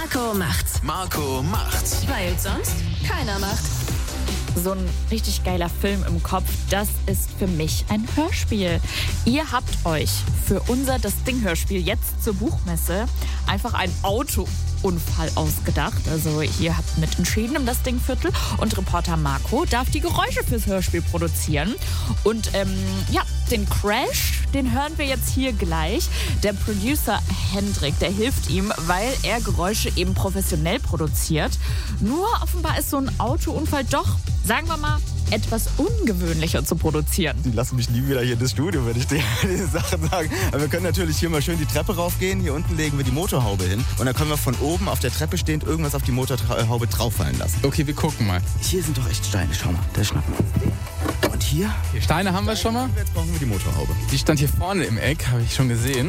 Marco macht's. Marco macht's. Weil sonst keiner macht. So ein richtig geiler Film im Kopf, das ist für mich ein Hörspiel. Ihr habt euch für unser Das Ding-Hörspiel jetzt zur Buchmesse einfach einen Autounfall ausgedacht. Also ihr habt mitentschieden im Das Ding-Viertel und Reporter Marco darf die Geräusche fürs Hörspiel produzieren. Und den Crash, den hören wir jetzt hier gleich. Der Producer Hendrik, der hilft ihm, weil er Geräusche eben professionell produziert. Nur offenbar ist so ein Autounfall doch, sagen wir mal, etwas ungewöhnlicher zu produzieren. Die lassen mich nie wieder hier in das Studio, wenn ich dir diese Sachen sage. Aber wir können natürlich hier mal schön die Treppe raufgehen. Hier unten legen wir die Motorhaube hin. Und dann können wir von oben auf der Treppe stehend irgendwas auf die Motorhaube drauffallen lassen. Okay, wir gucken mal. Hier sind doch echt Steine. Schau mal, da schnappen wir uns den. Und hier? Die Steine haben wir schon mal. Jetzt brauchen wir die Motorhaube. Die stand hier vorne im Eck, habe ich schon gesehen.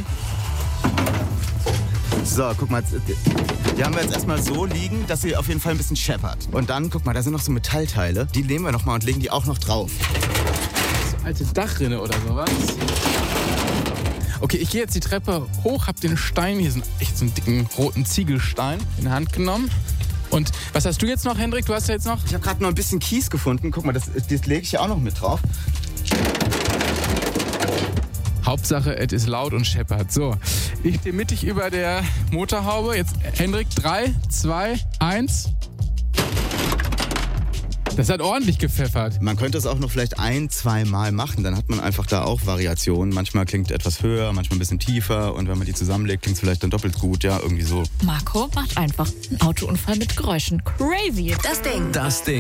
So, guck mal. Die haben wir jetzt erstmal so liegen, dass sie auf jeden Fall ein bisschen scheppert. Und dann, guck mal, da sind noch so Metallteile. Die nehmen wir nochmal und legen die auch noch drauf. So alte Dachrinne oder sowas. Okay, ich gehe jetzt die Treppe hoch, habe den Stein, hier echt so einen dicken roten Ziegelstein in die Hand genommen. Und was hast du jetzt noch, Hendrik? Du hast ja jetzt noch... Ich habe gerade noch ein bisschen Kies gefunden. Guck mal, das lege ich ja auch noch mit drauf. Hauptsache, es ist laut und scheppert. So, ich stehe mittig über der Motorhaube. Jetzt, Hendrik, 3, 2, 1. Das hat ordentlich gepfeffert. Man könnte es auch noch vielleicht 1-2 Mal machen. Dann hat man einfach da auch Variationen. Manchmal klingt etwas höher, manchmal ein bisschen tiefer. Und wenn man die zusammenlegt, klingt es vielleicht dann doppelt gut. Ja, irgendwie so. Marco macht einfach einen Autounfall mit Geräuschen. Crazy. Das Ding. Das Ding.